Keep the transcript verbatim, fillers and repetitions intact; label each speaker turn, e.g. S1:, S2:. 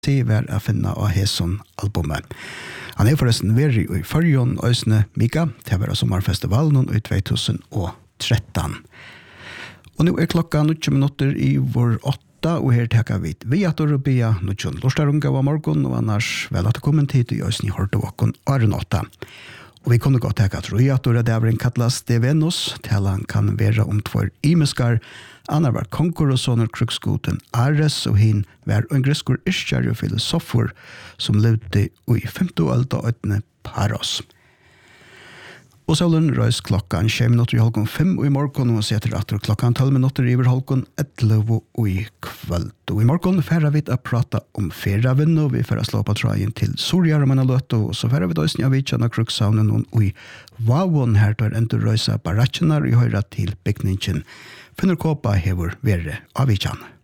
S1: se var att finna av Heson albumet. Han är förresten veri i Förjon Ösne Mika till vara sommarfestivalen i tjugohundratretton. Och nu är klockan nio minuter i vår åtta och här tackar vi vi att Europea nutjon lostarunga var morgon och annars väl att komma tid i Ösne hörde vakon är åtta. Och vi kunde gå tacka tror jag att det där en kallas de Venus till han kan vara om två imeskar. Anna var konkur og soner krukskoten Ares og hin var en greskur iskjar og filosofer som levde i femte alda øyne Paros. Og solen røys klokkan tjei minutter i halvgån fem og i morgon og setter atter klokkan tolv minutter i halvgån elleve og i kveld. Og i morgon færre vi å prata om ferravinn og vi færre slå på trajen til Sorjar og Manaløto og så færre vi døysni av Vitsjana Kruksavnen og i Vavon her der endur røysa baratjenar i høyra til bygningen. Finner kåpa hever verre av Vitsjana.